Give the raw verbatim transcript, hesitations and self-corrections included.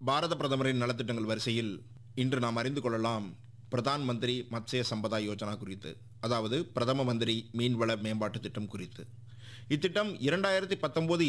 பாரத பிரதமரின் நலத்திட்டங்கள் வரிசையில் இன்று நாம் அறிந்து கொள்ளலாம் பிரதான் மந்திரி மத்ஸ்ய சம்பதா யோஜனா குறித்து, அதாவது பிரதம மந்திரி மீன்வள மேம்பாட்டு திட்டம் குறித்து. இத்திட்டம் இரண்டாயிரத்தி பத்தொன்பது